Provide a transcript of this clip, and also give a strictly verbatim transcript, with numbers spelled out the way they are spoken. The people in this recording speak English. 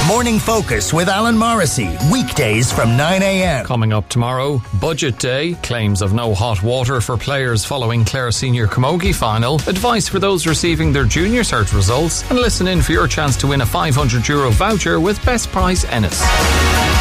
Morning Focus with Alan Morrissey. Weekdays from nine a.m. Coming up tomorrow, Budget Day, claims of no hot water for players following Clare Senior Camogie final, advice for those receiving their junior cert results, and listen in for your chance to win a five hundred euro voucher with Best Price Ennis.